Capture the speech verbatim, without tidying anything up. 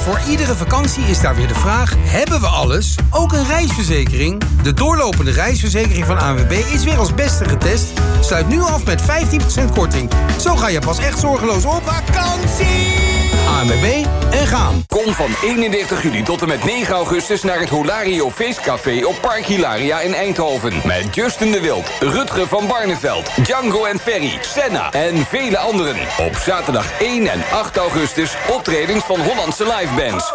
Voor iedere vakantie is daar weer de vraag: hebben we alles? Ook een reisverzekering? De doorlopende reisverzekering van A N W B is weer als beste getest. Sluit nu af met vijftien procent korting. Zo ga je pas echt zorgeloos op vakantie. A N W B en gaan. Kom van eenendertig juli tot en met negen augustus naar het Holario Feestcafé op Park Hilaria in Eindhoven. Met Justin de Wild, Rutger van Barneveld, Django en Ferry, Senna en vele anderen. Op zaterdag één en acht augustus optredens van Hollandse livebands.